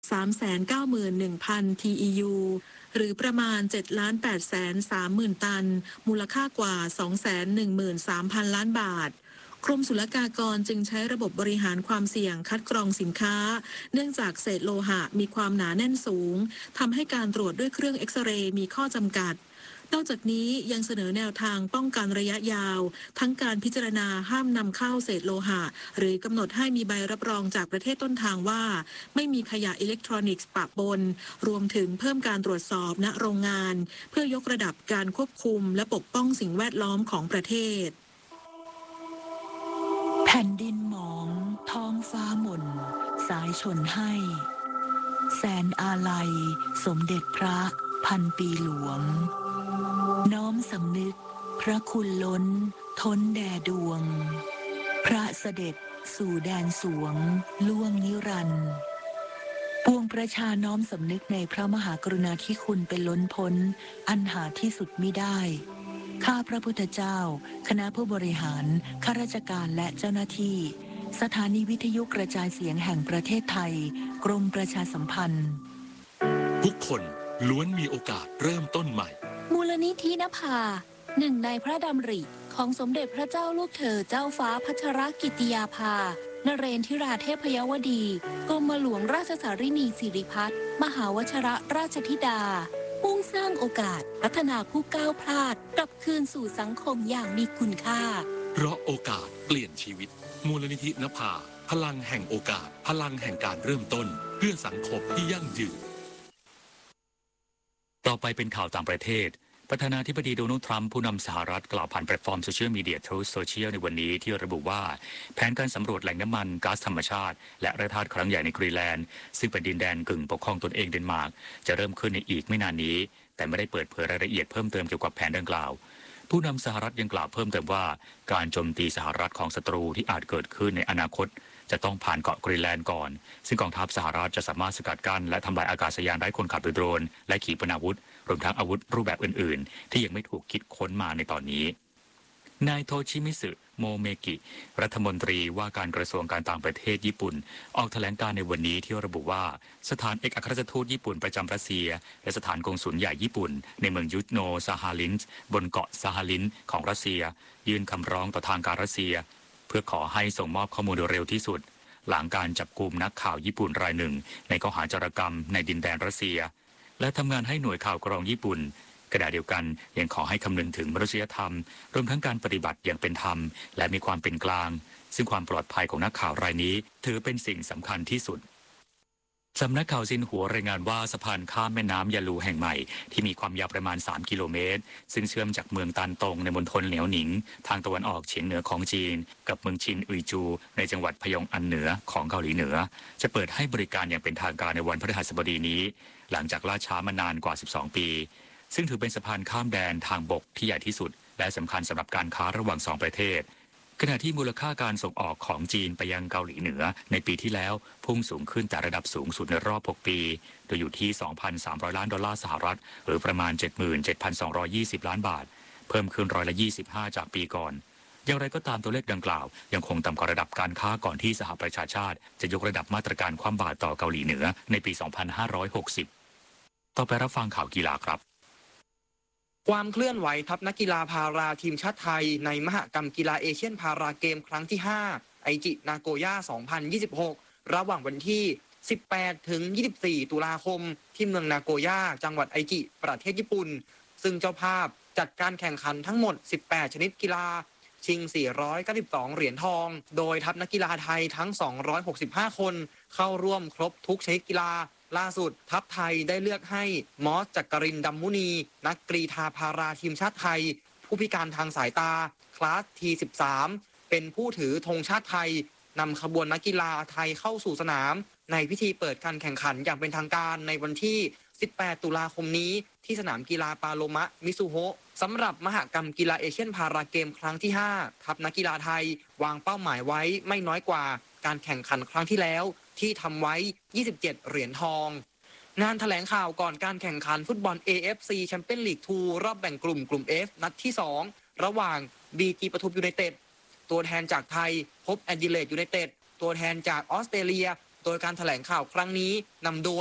391,000 TEU หรือประมาณ 7,830,000 ตันมูลค่ากว่า 213,000 ล้านบาทกรมศุลกากรจึงใช้ระบบบริหารความเสี่ยงคัดกรองสินค้าเนื่องจากเศษโลหะมีความหนาแน่นสูงทำให้การตรวจด้วยเครื่องเอ็กซเรย์มีข้อจำกัดนอกจากนี้ยังเสนอแนวทางป้องกันระยะยาวทั้งการพิจารณาห้ามนำเข้าเศษโลหะหรือกำหนดให้มีใบรับรองจากประเทศต้นทางว่าไม่มีขยะอิเล็กทรอนิกส์ปะปนรวมถึงเพิ่มการตรวจสอบณโรงงานเพื่อยกระดับการควบคุมและปกป้องสิ่งแวดล้อมของประเทศแผ่นดินหมองท้องฟ้าหม่นสายชนให้แสนอาลัยสมเด็จพระพันปีหลวงน้อมสำนึกพระคุณล้นท้นแด่ดวงพระเสด็จสู่แดนสวงล่วงนิรันดร์ปวงประชาน้อมสำนึกในพระมหากรุณาธิคุณเป็นล้นพ้นอันหาที่สุดมิได้ข้าพระพุทธเจ้าคณะผู้บริหารข้าราชการและเจ้าหน้าที่สถานีวิทยุกระจายเสียงแห่งประเทศไทยกรมประชาสัมพันธ์ทุกคนล้วนมีโอกาสเริ่มต้นใหม่มูลนิธินภาหนึ่งในพระดำริของสมเด็จพระเจ้าลูกเธอเจ้าฟ้าพัชรกิติยาภานเรนทิราเทพยวดีกรมหลวงราชสารินีสิริพัฒน์มหาวชิรราชธิดามุ่งสร้างโอกาสพัฒนาผู้ก้าวพลาดกลับคืนสู่สังคมอย่างมีคุณค่าเพราะโอกาสเปลี่ยนชีวิตมูลนิธินภาพลังแห่งโอกาสพลังแห่งการเริ่มต้นเพื่อสังคมที่ยั่งยืนต่อไปเป็นข่าวต่างประเทศประธานาธิบดีโดนัลด์ทรัมป์ผู้นำสหรัฐกล่าวผ่านแพลตฟอร์มโซเชียลมีเดีย Truth Social ในวันนี้ที่ระบุว่าแผนการสำรวจแหล่งน้ำมันก๊าซธรรมชาติและแร่ธาตุครั้งใหญ่ในกรีนแลนด์ซึ่งเป็นดินแดนกึ่งปกครองตนเองเดนมาร์กจะเริ่มขึ้นในอีกไม่นานนี้แต่ไม่ได้เปิดเผยรายละเอียดเพิ่มเติมเกี่ยวกับแผนดังกล่าวผู้นำสหรัฐยังกล่าวเพิ่มเติมว่าการโจมตีสหรัฐของศัตรูที่อาจเกิดขึ้นในอนาคตจะต้องผ่านเกาะกรีนแลนด์ก่อนซึ่งกองทัพสหรัฐจะสามารถสกัดกั้นและทำลายอากาศยานไร้คนขับโดยโดรนและขีปนาวุธรวมทั้งอาวุธรูปแบบอื่นๆที่ยังไม่ถูกคิดค้นมาในตอนนี้นายโทชิมิสึโมเมกิรัฐมนตรีว่าการกระทรวงการต่างประเทศญี่ปุ่นออกแถลงการในวันนี้ที่ระบุว่าสถานเอกอัครราชทูตญี่ปุ่นประจำรัสเซียและสถานกงสุลใหญ่ญี่ปุ่นในเมืองยุทโนซาฮาลินส์บนเกาะซาฮาลินของรัสเซียยื่นคำร้องต่อทางการรัสเซียเพื่อขอให้ส่งมอบข้อมูลโดยเร็วที่สุดหลังการจับกุมนักข่าวญี่ปุ่นรายหนึ่งในข้อหาจารกรรมในดินแดนรัสเซียและทำงานให้หน่วยข่าวกรองญี่ปุ่นขณะเดียวกันยังขอให้คำนึงถึงมนุษยธรรมรวมทั้งการปฏิบัติอย่างเป็นธรรมและมีความเป็นกลางซึ่งความปลอดภัยของนักข่าวรายนี้ถือเป็นสิ่งสำคัญที่สุดสำนักข่าวซินหัวรายงานว่าสะพานข้ามแม่น้ำยาลูแห่งใหม่ที่มีความยาวประมาณ3กิโลเมตรซึ่งเชื่อมจากเมืองตันตงในมณฑลเหนียวหนิงทางตะวันออกเฉียงเหนือของจีนกับเมืองชินอุยจูในจังหวัดพยองอันเหนือของเกาหลีเหนือจะเปิดให้บริการอย่างเป็นทางการในวันพฤหัสบดีนี้หลังจากล่าช้ามานานกว่า12ปีซึ่งถือเป็นสะพานข้ามแดนทางบกที่ใหญ่ที่สุดและสำคัญสำหรับการค้าระหว่าง2ประเทศขณะที่มูลค่าการส่งออกของจีนไปยังเกาหลีเหนือในปีที่แล้วพุ่งสูงขึ้นแต่ระดับสูงสุดในรอบ6ปีโดยอยู่ที่ 2,300 ล้านดอลลาร์สหรัฐหรือประมาณ 77,220 ล้านบาทเพิ่มขึ้น25%จากปีก่อนอย่างไรก็ตามตัวเลขดังกล่าวยังคงต่ำกว่าระดับการค้าก่อนที่สหประชาชาติจะยกระดับมาตรการคว่ำบาตรต่อเกาหลีเหนือในปี 2560 ต่อไปรับฟังข่าวกีฬาครับความเคลื่อนไหวทัพนักกีฬาพาราทีมชาติไทยในมหกรรมกีฬาเอเชียนพาราเกมครั้งที่5ไอจินาโกย่า2026ระหว่างวันที่18ถึง24ตุลาคมที่เมืองนาโกย่าจังหวัดไอจิประเทศญี่ปุ่นซึ่งเจ้าภาพจัดการแข่งขันทั้งหมด18ชนิดกีฬาชิง492เหรียญทองโดยทัพนักกีฬาไทยทั้ง265คนเข้าร่วมครบทุกชนิดกีฬาล่าสุดทัพไทยได้เลือกให้มอสจักรินทร์ดำมุนีนักกรีฑาพาราทีมชาติไทยผู้พิการทางสายตาคลาส T13 เป็นผู้ถือธงชาติไทยนำขบวนนักกีฬาไทยเข้าสู่สนามในพิธีเปิดการแข่งขันอย่างเป็นทางการในวันที่18ตุลาคมนี้ที่สนามกีฬาปาโลมะมิซูโฮะสำหรับมหกรรมกีฬาเอเชียนพาราเกมครั้งที่5ทัพนักกีฬาไทยวางเป้าหมายไว้ไม่น้อยกว่าการแข่งขันครั้งที่แล้วที่ทำไว้27เหรียญทองงานแถลงข่าวก่อนการแข่งขันฟุตบอล AFC Champions League 2 รอบแบ่งกลุ่ม F นัดที่2ระหว่าง BG ปทุมยูไนเต็ดตัวแทนจากไทยพบแอดิเลดยูไนเต็ดตัวแทนจากออสเตรเลียโดยการแถลงข่าวครั้งนี้นำโดย